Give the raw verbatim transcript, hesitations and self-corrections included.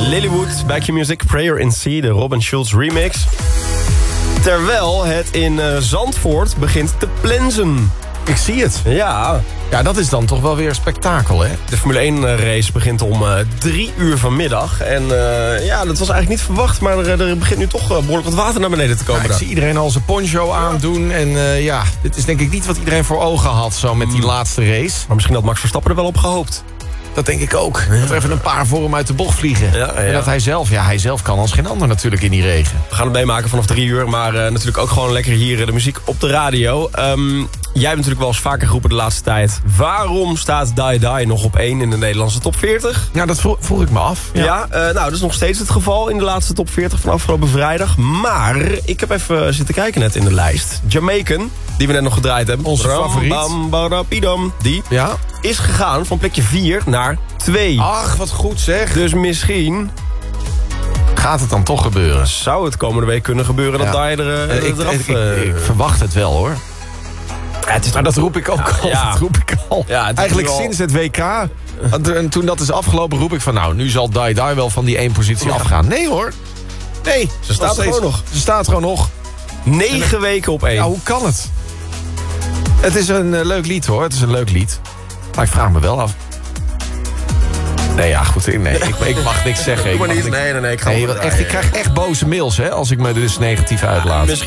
Lilywood, Back Your Music, Prayer in C, de Robin Schulz remix. Terwijl het in uh, Zandvoort begint te plensen. Ik zie het. Ja. Ja, dat is dan toch wel weer een spektakel, hè? De Formule één race begint om uh, drie uur vanmiddag. En uh, ja, dat was eigenlijk niet verwacht. Maar er, er begint nu toch uh, behoorlijk wat water naar beneden te komen. Ja, ik zie iedereen al zijn poncho aandoen. En uh, ja, dit is denk ik niet wat iedereen voor ogen had zo met die mm. laatste race. Maar misschien had Max Verstappen er wel op gehoopt. Dat denk ik ook. Ja. Dat er even een paar voor hem uit de bocht vliegen. Ja, ja. En dat hij zelf, ja, hij zelf kan als geen ander natuurlijk in die regen. We gaan het meemaken vanaf drie uur. Maar uh, natuurlijk ook gewoon lekker hier uh, de muziek op de radio. Um, jij hebt natuurlijk wel eens vaker geroepen de laatste tijd. Waarom staat Die Die nog op één in de Nederlandse top veertig? Ja, dat vroeg, vroeg ik me af. Ja, ja uh, nou, dat is nog steeds het geval in de laatste top veertig van afgelopen vrijdag. Maar ik heb even zitten kijken net in de lijst. Jamaican, die we net nog gedraaid hebben. Onze Ram, favoriet. Bam, barapidam, die ja? is gegaan van plekje vier naar twee. Ach, wat goed zeg. Dus misschien gaat het dan toch gebeuren. Zou het komende week kunnen gebeuren dat ja. daar er, uh, ik, eraf... Ik, ik, ik, ik verwacht het wel, hoor. Ja, het is maar dat roep ik ook ja, al. Ja. Dat roep ik al. Ja, het Eigenlijk al... sinds het W K. En toen dat is afgelopen roep ik van... nou, nu zal Die Die wel van die één positie ja. afgaan. Nee hoor. Nee. Ze staat steeds... gewoon nog. Ze staat gewoon nog. Negen weken op één. Ja, hoe kan het? Het is een uh, leuk lied hoor. Het is een leuk lied. Maar ik vraag me wel af. Nee, ja, goed. Nee, ik, ik mag niks zeggen. Ik mag niet. Niks... Nee, nee, nee. Ik, ga nee, echt, ik krijg echt boze mails hè, als ik me dus negatief uitlaat.